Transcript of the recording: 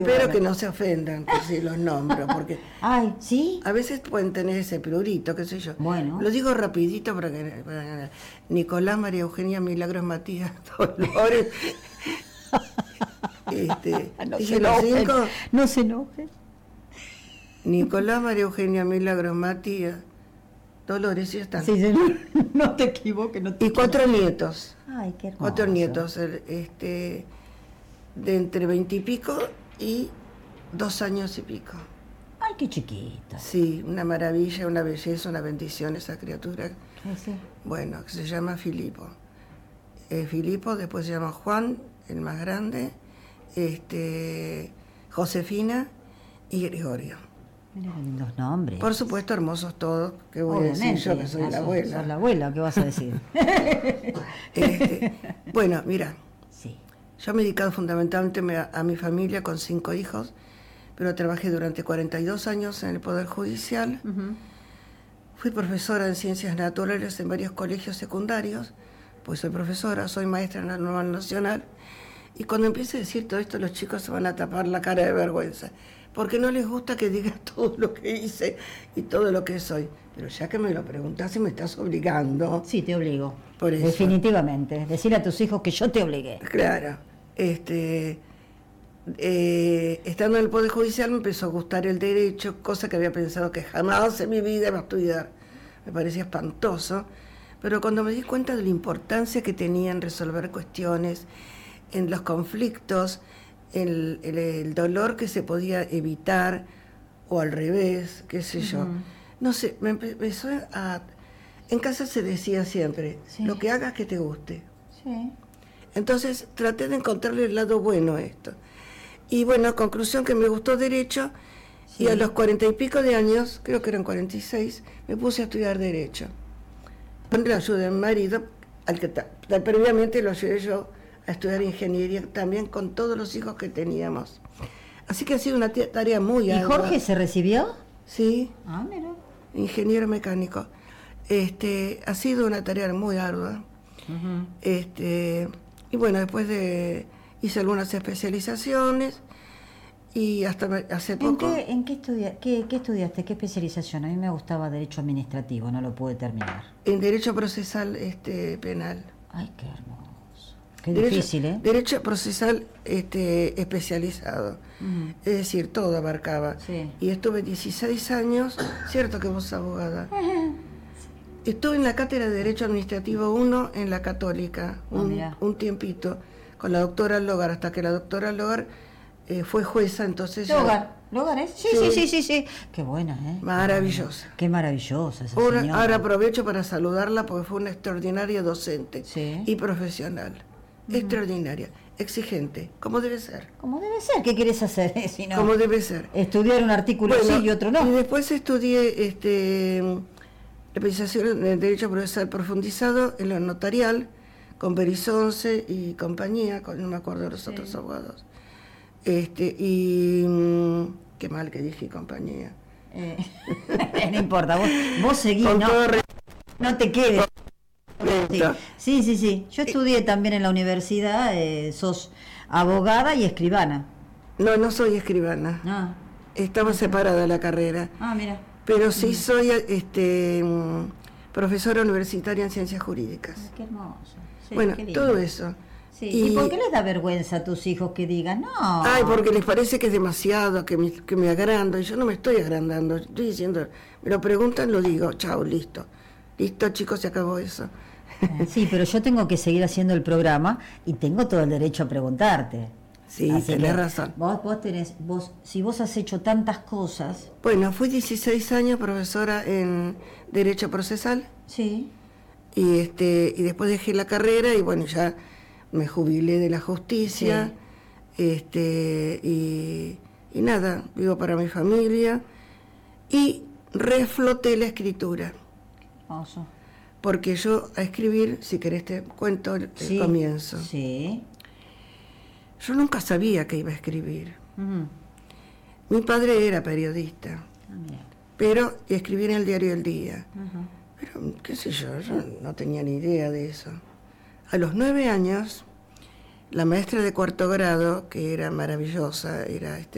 Espero que no se ofendan si los nombro, porque Ay, ¿sí? a veces pueden tener ese prurito, qué sé yo. Bueno. Lo digo rapidito para Nicolás, María Eugenia, Milagros, Matías, Dolores. No se Dije los enojen, 5. no se enojen. Nicolás, María Eugenia, Milagros, Matías, Dolores, ya están. Sí, señor, no te equivoques, no te Y 4 nietos. Ay, qué hermoso. 4 nietos, de entre 20 y pico y 2 años y pico. Ay, qué chiquita. Sí, una maravilla, una belleza, una bendición esa criatura. Sí. Bueno, que se llama Filipo. Filipo, después se llama Juan, el más grande, Josefina y Gregorio. Mira qué lindos nombres. Por supuesto, hermosos todos, que voy a decir yo que soy la abuela. Sos la abuela, ¿qué vas a decir? Bueno, mira, Sí. yo me he dedicado fundamentalmente a mi familia con 5 hijos, pero trabajé durante 42 años en el Poder Judicial. Uh-huh. Fui profesora en Ciencias Naturales en varios colegios secundarios, pues soy profesora, soy maestra en la Normal Nacional, y cuando empiece a decir todo esto los chicos se van a tapar la cara de vergüenza, porque no les gusta que diga todo lo que hice y todo lo que soy. Pero ya que me lo preguntas y me estás obligando... Sí, te obligo. Por eso. Definitivamente. Decirle a tus hijos que yo te obligué. Claro. Estando en el Poder Judicial me empezó a gustar el derecho, cosa que había pensado que jamás en mi vida iba a estudiar. Me parecía espantoso. Pero cuando me di cuenta de la importancia que tenía en resolver cuestiones, en los conflictos, el dolor que se podía evitar, o al revés, qué sé yo. No sé, me empezó a... En casa se decía siempre, Sí. lo que hagas que te guste. Sí. Entonces traté de encontrarle el lado bueno a esto. Y bueno, conclusión que me gustó Derecho, Sí. y a los 40 y pico de años, creo que eran 46, me puse a estudiar Derecho. Con la ayuda de mi marido, al que previamente lo ayudé yo a estudiar Ingeniería, también con todos los hijos que teníamos. Así que ha sido una tarea muy ¿Y ardua. Jorge se recibió? Sí, Ah, mira. ingeniero mecánico. Ha sido una tarea muy ardua. Uh-huh. Y bueno, después hice algunas especializaciones y hasta hace poco... ¿En qué estudiaste? ¿Qué especialización? A mí me gustaba Derecho Administrativo, no lo pude terminar. En Derecho Procesal Penal. Ay, qué hermoso. Qué difícil, ¿eh? Derecho Procesal especializado. Uh-huh. Es decir, todo abarcaba. Sí. Y estuve 16 años, cierto que vos sos abogada. Estuve en la cátedra de Derecho Administrativo 1 en la Católica, un tiempito, con la doctora Logar, hasta que la doctora Logar fue jueza, entonces... ¿Logar es? Sí. Qué buena, ¿eh? Maravillosa. Qué maravillosa esa señora. Ahora aprovecho para saludarla porque fue una extraordinaria docente Sí. y profesional. Extraordinaria, exigente, como debe ser. Como debe ser, ¿qué querés hacer? Si no, Como debe ser. estudiar un artículo sí y otro no. Y después estudié especialización en Derecho Procesal profundizado en lo notarial, con Berizonce y compañía, no me acuerdo de los otros abogados. Qué mal que dije compañía. No importa, vos seguís, Con no, todo no te quedes. respeto. Sí. Yo estudié también en la universidad, sos abogada y escribana. No soy escribana. Ah, Estaba separada la carrera. mira. Pero sí soy profesora universitaria en Ciencias Jurídicas. Qué hermoso. Sí, Bueno, qué lindo. todo eso. Sí. ¿Y por qué les da vergüenza a tus hijos que digan, no? Ay, porque les parece que es demasiado, que me agrando, y yo no me estoy agrandando, estoy diciendo, me lo preguntan, lo digo, chao, listo. Listo, chicos, se acabó eso. Sí, pero yo tengo que seguir haciendo el programa y tengo todo el derecho a preguntarte. Sí, Así tenés que razón. Si vos has hecho tantas cosas. Bueno, fui 16 años profesora en Derecho Procesal, Sí. y después dejé la carrera, y bueno, ya me jubilé de la justicia, y nada, vivo para mi familia, y refloté la escritura. Hermoso. Porque yo a escribir, si querés te cuento el comienzo. Sí. Yo nunca sabía que iba a escribir. Uh-huh. Mi padre era periodista, Mira. pero escribía en el diario El Día. Uh-huh. Pero, qué sé yo no tenía ni idea de eso. A los 9 años, la maestra de cuarto grado, que era maravillosa, era